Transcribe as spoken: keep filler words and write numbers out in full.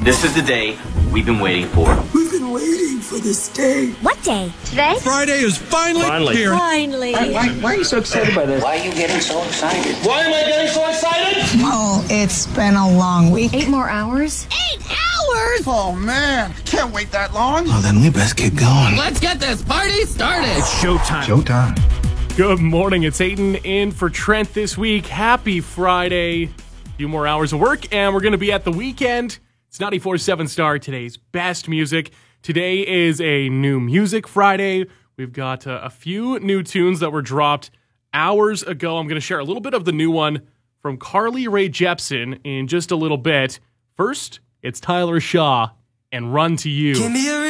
This is the day we've been waiting for. We've been waiting for this day. What day? Today? Friday is finally, Finally. here. Finally. Why, why, why are you so excited by this? Why are you getting so excited? Why am I getting so excited? Well, it's been a long week. Eight more hours? Eight hours? Oh, man. Can't wait that long. Well, then we best get going. Let's get this party started. Showtime. Showtime. Good morning. It's Aiden in for Trent this week. Happy Friday. A few more hours of work, and we're going to be at the weekend. It's ninety-four point seven Star, today's best music. Today is a new music Friday. We've got uh, a few new tunes that were dropped hours ago. I'm going to share a little bit of the new one from Carly Rae Jepsen in just a little bit. First, it's Tyler Shaw and Run to You. Give me a